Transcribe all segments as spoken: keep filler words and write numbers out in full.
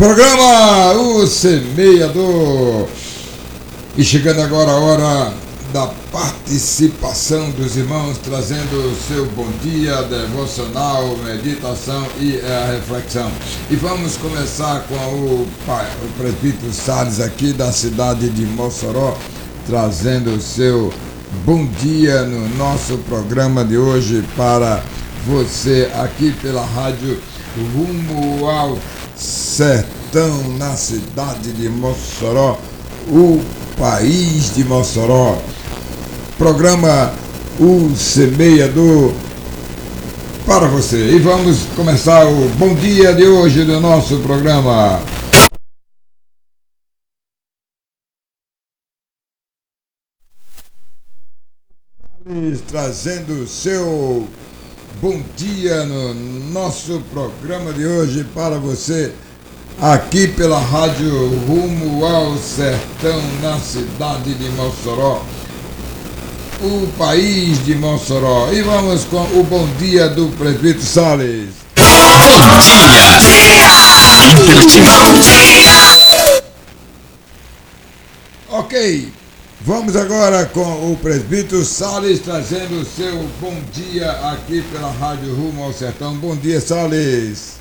Programa O Semeador. E chegando agora a hora da participação dos irmãos, trazendo o seu bom dia, devocional, meditação e a reflexão. E vamos começar com o, pai, o presbítero Salles aqui da cidade de Mossoró, trazendo o seu bom dia no nosso programa de hoje para você aqui pela rádio Rumo ao Sertão, na cidade de Mossoró, o país de Mossoró. Programa O Semeador para você. E vamos começar o bom dia de hoje do nosso programa. Trazendo o seu bom dia no nosso programa de hoje para você, aqui pela rádio Rumo ao Sertão, na cidade de Mossoró, o país de Mossoró. E vamos com o bom dia do presbítero Salles. Bom dia! Ok. Vamos agora com o presbítero Salles, trazendo o seu bom dia aqui pela rádio Rumo ao Sertão. Bom dia, Salles.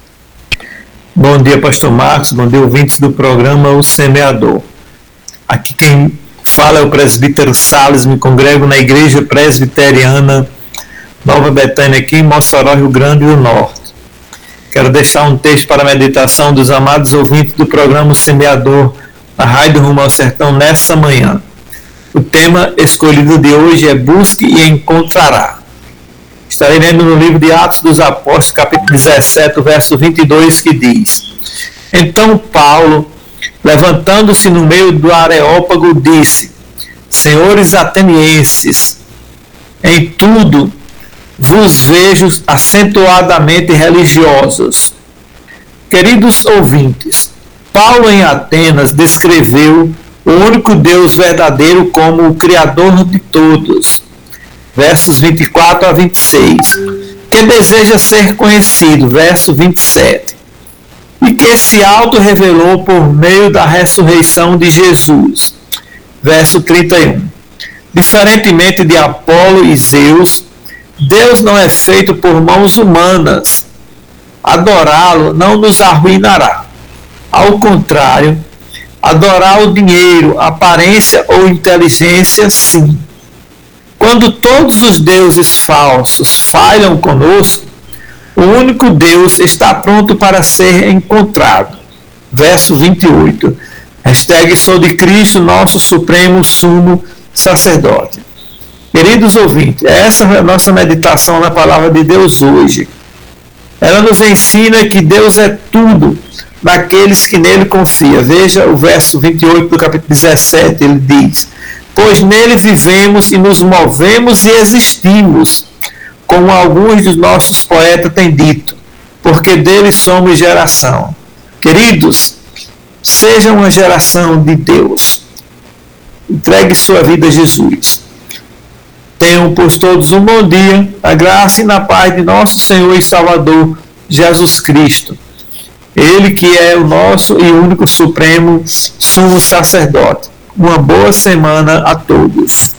Bom dia, pastor Marcos. Bom dia, ouvintes do programa O Semeador. Aqui quem fala é o presbítero Salles. Me congrego na Igreja Presbiteriana Nova Betânia, aqui em Mossoró, Rio Grande do Norte. Quero deixar um texto para a meditação dos amados ouvintes do programa O Semeador, a rádio Rumo ao Sertão, nessa manhã. O tema escolhido de hoje é Busque e Encontrará. Estarei lendo no livro de Atos dos Apóstolos, capítulo dezessete, verso vinte e dois, que diz: Então Paulo, levantando-se no meio do Areópago, disse: Senhores atenienses, em tudo vos vejo acentuadamente religiosos. Queridos ouvintes, Paulo em Atenas descreveu o único Deus verdadeiro como o Criador de todos. Versos vinte e quatro a vinte e seis. Que deseja ser conhecido. Verso vinte e sete. E que se auto-revelou por meio da ressurreição de Jesus. Verso trinta e um. Diferentemente de Apolo e Zeus, Deus não é feito por mãos humanas. Adorá-lo não nos arruinará. Ao contrário, adorar o dinheiro, aparência ou inteligência, sim. Quando todos os deuses falsos falham conosco, o único Deus está pronto para ser encontrado. Verso vinte e oito. Hashtag sou de Cristo, nosso supremo sumo sacerdote. Queridos ouvintes, essa é a nossa meditação na palavra de Deus hoje. Ela nos ensina que Deus é tudo daqueles que nele confiam. Veja o verso vinte e oito do capítulo dezessete, ele diz: Pois nele vivemos e nos movemos e existimos, como alguns dos nossos poetas têm dito, porque dele somos geração. Queridos, seja uma geração de Deus. Entregue sua vida a Jesus. Tenham por todos um bom dia, a graça e na paz de nosso Senhor e Salvador Jesus Cristo. Ele que é o nosso e único supremo sumo sacerdote. Uma boa semana a todos.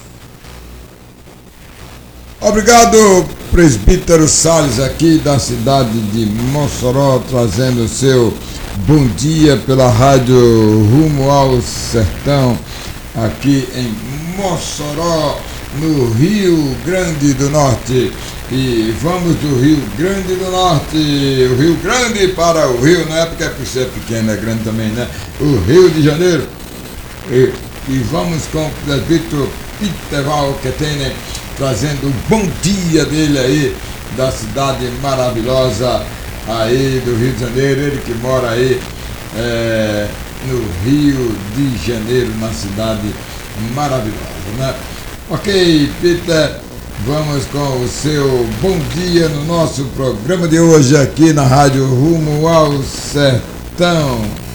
Obrigado, presbítero Salles, aqui da cidade de Mossoró, trazendo o seu bom dia pela rádio Rumo ao Sertão, aqui em Mossoró, no Rio Grande do Norte. E vamos do Rio Grande do Norte, o Rio Grande para o Rio, não é porque é por ser pequeno, é grande também, né? O Rio de Janeiro. E, e vamos com o presbítero Piteval Ketene, trazendo o bom dia dele aí, da cidade maravilhosa aí do Rio de Janeiro, ele que mora aí é, no Rio de Janeiro, na cidade maravilhosa, né? Ok, Peter, vamos com o seu bom dia no nosso programa de hoje aqui na rádio Rumo ao Sertão.